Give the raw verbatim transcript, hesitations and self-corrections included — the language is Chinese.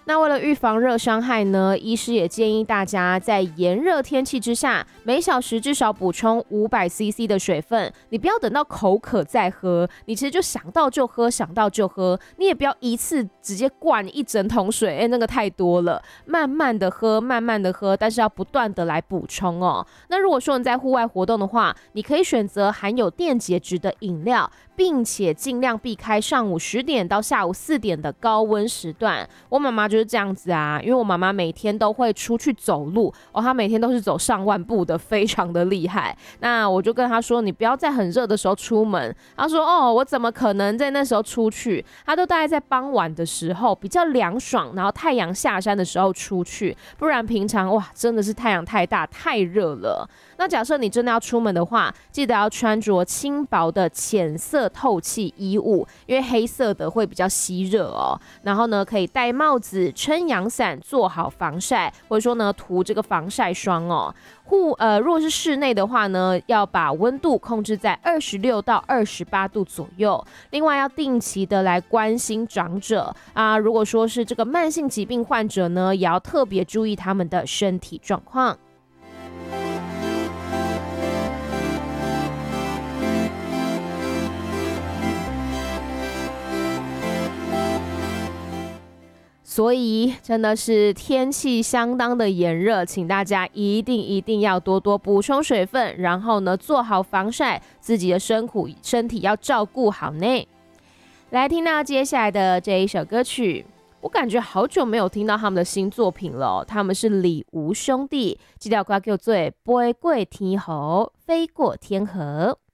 那为了预防热伤害呢，医师也建议大家在炎热天气之下，每小时至少补充五百 C C 的水分。你不要等到口渴再喝，你其实就想到就喝，想到就喝。你也不要一次直接灌一整桶水，哎，那个太多了。慢慢的喝，慢慢的喝，但是要不断的来补充哦。那如果说你在户外活动的话，你可以选择含有电解质的饮料，并且尽量避开上午十点到下午四点的高温时段。我妈妈就是这样子啊，因为我妈妈每天都会出去走路哦，她每天都是走上万步的，非常的厉害。那我就跟她说，你不要在很热的时候出门。她说，哦，我怎么可能在那时候出去？她都大概在傍晚的时候比较凉爽，然后太阳下山的时候出去，不然平常哇，真的是太阳太大，太热了。那假设你真的要出门的话，记得要穿着轻薄的浅色透气衣物，因为黑色的会比较吸热哦。然后呢，可以戴帽子、撑阳伞，做好防晒，或者说呢，涂这个防晒霜哦。户呃，如果是室内的话呢，要把温度控制在二十六到二十八度左右。另外，要定期的来关心长者啊。如果说是这个慢性疾病患者呢，也要特别注意他们的身体状况。所以真的是天气相当的炎热，请大家一定一定要多多补充水分，然后呢做好防晒，自己的身苦身体要照顾好呢。来听到接下来的这一首歌曲，我感觉好久没有听到他们的新作品了、哦，他们是李吴兄弟，这条歌叫做《飞过天河》，飞过天河。